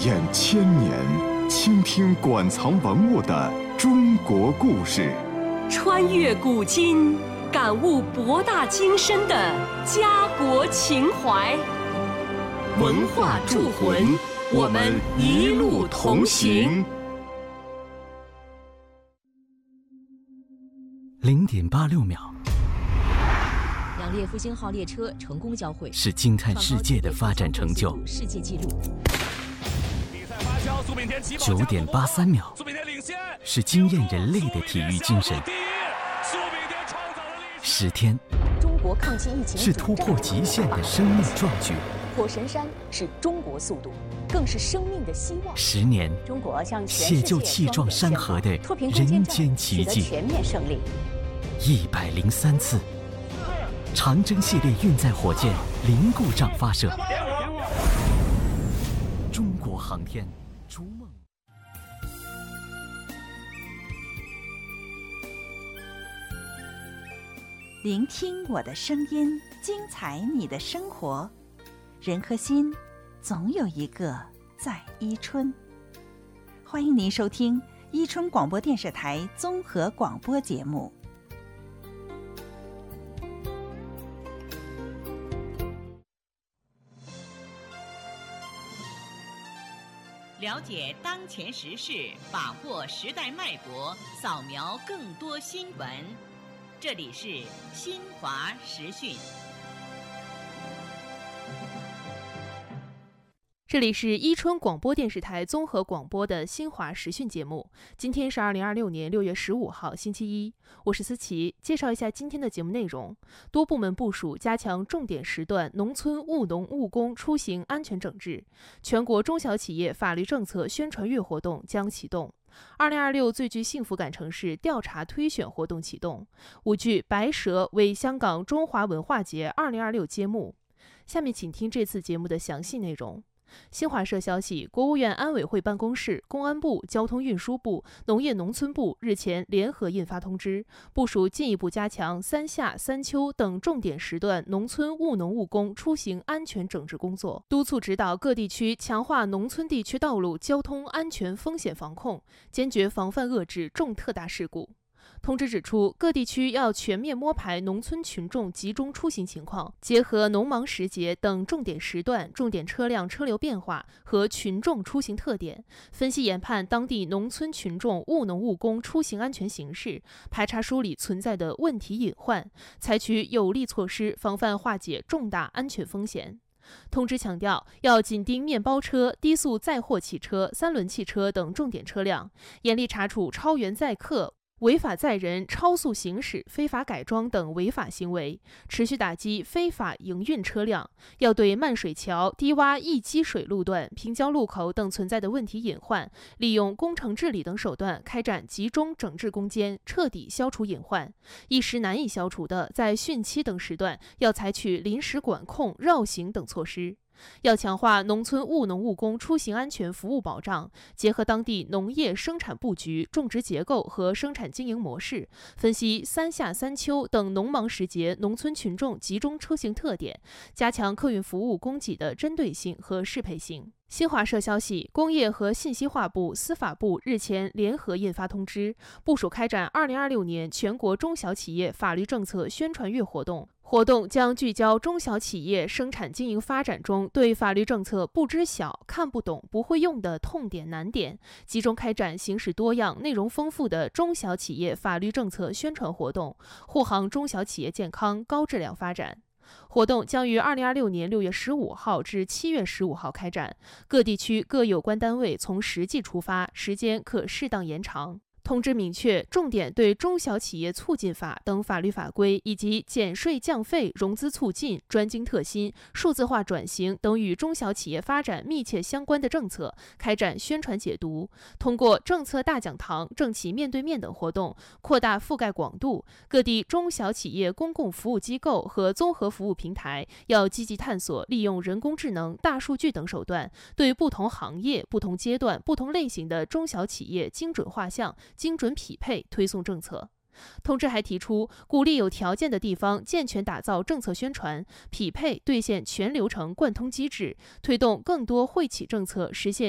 验千年，倾听馆藏文物的中国故事， 穿越古今，感悟博大精深的家国情怀。文化铸魂，我们一路同行。 0.86秒， 两列复兴号列车成功交汇， 是惊叹世界的发展成就。 世界纪录。 9.83秒，是惊艳人类的体育精神。10天， 中国抗击疫情是突破极限的生命壮举。 火神山是中国速度，更是生命的希望。 10年， 中国向全世界写就气壮山河的人间奇迹。 全面胜利。 103次，长征系列运载火箭零故障发射。中国航天逐梦。 聆听我的声音，精彩你的生活。人和心，总有一个在伊春。欢迎您收听伊春广播电视台综合广播节目。 了解当前时事，把握时代脉搏，扫描更多新闻。这里是新华时讯。 这里是伊春广播电视台综合广播的新华时讯节目。今天是2026年6月15号，星期一。我是思琪，介绍一下今天的节目内容。多部门部署加强重点时段农村务农务工出行安全整治。全国中小企业法律政策宣传月活动将启动。2026最具幸福感城市调查推选活动启动。舞剧《白蛇》为香港中华文化节2026揭幕。下面请听这次节目的详细内容。新华社消息，国务院安委会办公室、公安部、交通运输部、农业农村部日前联合印发通知，部署进一步加强三夏、三秋等重点时段农村务农务工出行安全整治工作，督促指导各地区强化农村地区道路交通安全风险防控，坚决防范遏制重特大事故。通知指出，各地区要全面摸排农村群众集中出行情况，结合农忙时节等重点时段、重点车辆车流变化和群众出行特点，分析研判当地农村群众务农务工出行安全形势，排查梳理存在的问题隐患，采取有力措施防范化解重大安全风险。通知强调，要紧盯面包车、低速载货汽车、三轮汽车等重点车辆，严厉查处超员载客、违法载人、超速行驶、非法改装等违法行为，持续打击非法营运车辆。要对漫水桥、低洼易积水路段、平交路口等存在的问题隐患，利用工程治理等手段开展集中整治攻坚，彻底消除隐患。一时难以消除的，在汛期等时段要采取临时管控、绕行等措施。要强化农村务农务工出行安全服务保障，结合当地农业生产布局、种植结构和生产经营模式，分析三夏三秋等农忙时节农村群众集中出行特点，加强客运服务供给的针对性和适配性。新华社消息，工业和信息化部、司法部日前联合印发通知，部署开展2026年全国中小企业法律政策宣传月活动。活动将聚焦中小企业生产经营发展中对法律政策不知晓、看不懂、不会用的痛点难点，集中开展形式多样、内容丰富的中小企业法律政策宣传活动，护航中小企业健康高质量发展。活动将于2026年6月15号至7月15号开展，各地区各有关单位从实际出发，时间可适当延长。通知明确，重点对中小企业促进法等法律法规以及减税降费、融资促进、专精特新、数字化转型等与中小企业发展密切相关的政策开展宣传解读，通过政策大讲堂、政企面对面等活动，扩大覆盖广度。各地中小企业公共服务机构和综合服务平台要积极探索利用人工智能、大数据等手段，对不同行业、不同阶段、不同类型的中小企业精准画像、精准匹配推送政策。通知还提出，鼓励有条件的地方健全打造政策宣传、匹配兑现全流程贯通机制，推动更多惠企政策实现